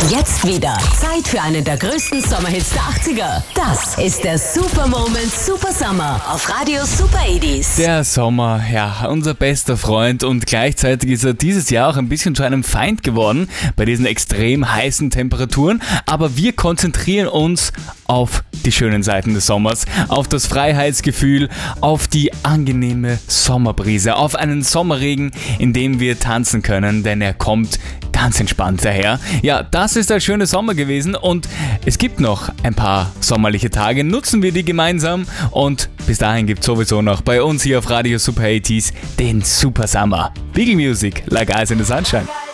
Jetzt wieder Zeit für einen der größten Sommerhits der 80er. Das ist der Super Moment Super Summer auf Radio Super 80s. Der Sommer, ja, unser bester Freund, und gleichzeitig ist er dieses Jahr auch ein bisschen zu einem Feind geworden bei diesen extrem heißen Temperaturen. Aber wir konzentrieren uns auf die schönen Seiten des Sommers, auf das Freiheitsgefühl, auf die angenehme Sommerbrise, auf einen Sommerregen, in dem wir tanzen können, denn er kommt ganz entspannt daher. Ja, das ist der schöne Sommer gewesen und es gibt noch ein paar sommerliche Tage. Nutzen wir die gemeinsam und bis dahin gibt es sowieso noch bei uns hier auf Radio Super 80s den Super Summer. Beagle Music, like Eyes in the Sunshine.